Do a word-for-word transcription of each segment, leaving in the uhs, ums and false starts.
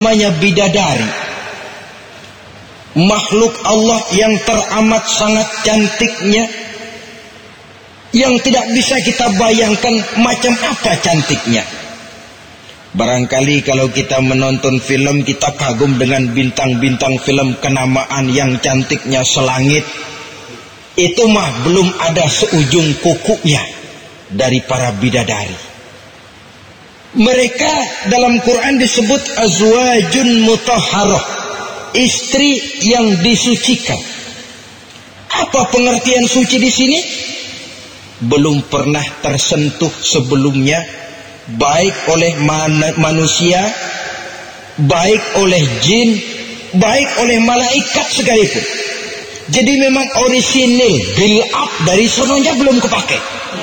namanya bidadari, makhluk Allah yang teramat sangat cantiknya, yang tidak bisa kita bayangkan macam apa cantiknya. Barangkali kalau kita menonton film, kita kagum dengan bintang-bintang film kenamaan yang cantiknya selangit. Itu mah belum ada seujung kukunya dari para bidadari. Mereka dalam Quran disebut azwajun mutahharah, istri yang disucikan. Apa pengertian suci di sini? Belum pernah tersentuh sebelumnya, baik oleh man manusia, baik oleh jin, baik oleh malaikat sekalipun. Jadi memang orisinil, build up dari sononya belum kepake.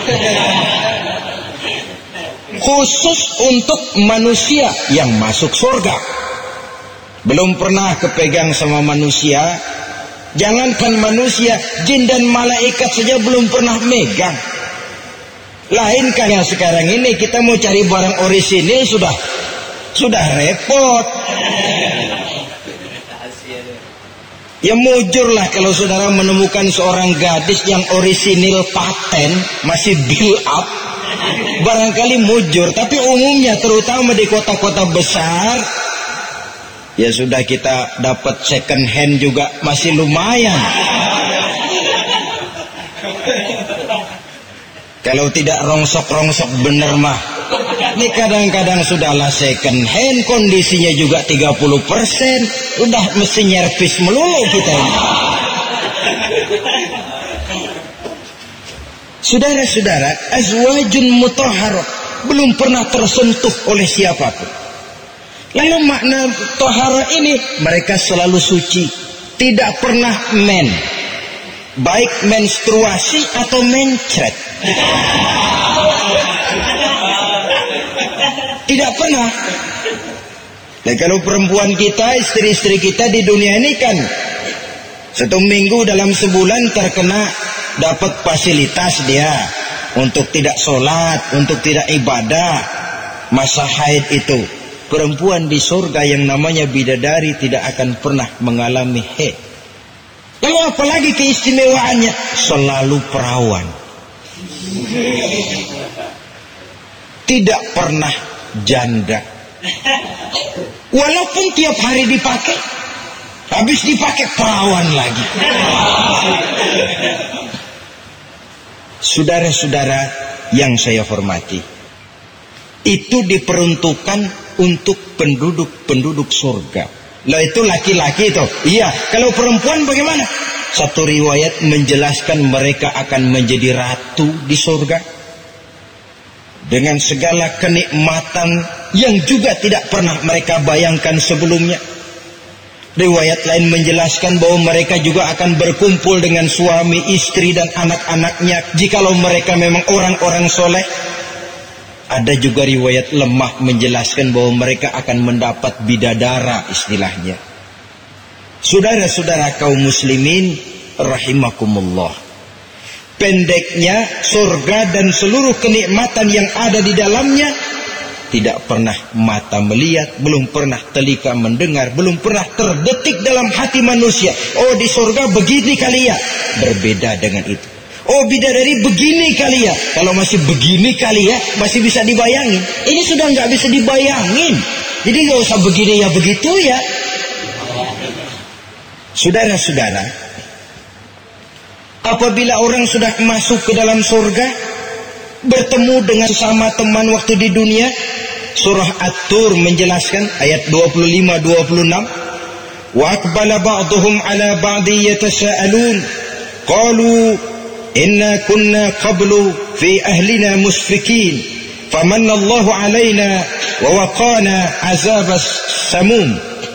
Khusus untuk manusia yang masuk surga. Belum pernah kepegang sama manusia. Jangankan manusia, jin dan malaikat saja belum pernah megang. Lain kayak sekarang ini kita mau cari barang orisinil sudah sudah repot. Ya mujurlah kalau saudara menemukan seorang gadis yang orisinil paten, masih build up, barangkali mujur. Tapi umumnya terutama di kota-kota besar, ya sudah, kita dapat second hand juga masih lumayan. Kalau tidak rongsok-rongsok bener mah, ini kadang-kadang sudahlah second hand, kondisinya juga tiga puluh persen, udah mesti nyervis melulu kita ini. Saudara-saudara, azwajun mutahharah, belum pernah tersentuh oleh siapapun. Lalu makna tohara ini, mereka selalu suci, tidak pernah men, baik menstruasi atau mencret. Tidak pernah. Dan kalau perempuan kita, istri-istri kita di dunia ini kan satu minggu dalam sebulan terkena dapat fasilitas dia untuk tidak sholat, untuk tidak ibadah, masa haid itu. Perempuan di surga yang namanya bidadari tidak akan pernah mengalami haid. Lalu apalagi keistimewaannya? Selalu perawan. Tidak pernah janda. Walaupun tiap hari dipakai, habis dipakai perawan lagi. Saudara-saudara yang saya hormati, itu diperuntukkan untuk penduduk-penduduk surga. Lah itu laki-laki itu. Iya, kalau perempuan bagaimana? Satu riwayat menjelaskan mereka akan menjadi ratu di surga dengan segala kenikmatan yang juga tidak pernah mereka bayangkan sebelumnya. Riwayat lain menjelaskan bahwa mereka juga akan berkumpul dengan suami, istri dan anak-anaknya jikalau mereka memang orang-orang soleh. Ada juga riwayat lemah menjelaskan bahwa mereka akan mendapat bidadara istilahnya. Saudara-saudara kaum muslimin rahimakumullah, pendeknya surga dan seluruh kenikmatan yang ada di dalamnya tidak pernah mata melihat, belum pernah telinga mendengar, belum pernah terdetik dalam hati manusia. Oh, di surga begini kali ya. Berbeda dengan itu. Oh, bidadari begini kali ya. Kalau masih begini kali ya, masih bisa dibayangin. Ini sudah nggak bisa dibayangin. Jadi nggak usah begini ya begitu ya. Saudara-saudara, apabila orang sudah masuk ke dalam surga, bertemu dengan sesama teman waktu di dunia, surah At-Tur menjelaskan ayat dua puluh lima dua puluh enam, wa aqbala ba'duhum ala ba'di yatasaalun qalu inna kunna qablu fi ahlina musfikin famanna Allahu alaina wa waqana azabas samum.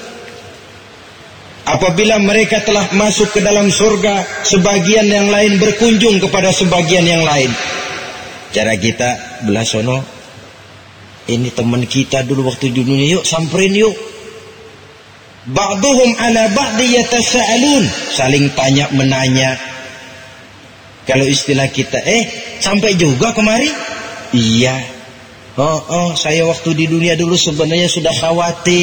Apabila mereka telah masuk ke dalam surga, sebagian yang lain berkunjung kepada sebagian yang lain. Cara kita belah sono, ini teman kita dulu waktu di dunia, yuk samperin yuk. Ba'duhum ala ba'di yatasaalun, saling tanya menanya. Kalau istilah kita, eh sampai juga kemari? Iya. Oh, oh, saya waktu di dunia dulu sebenarnya sudah khawatir.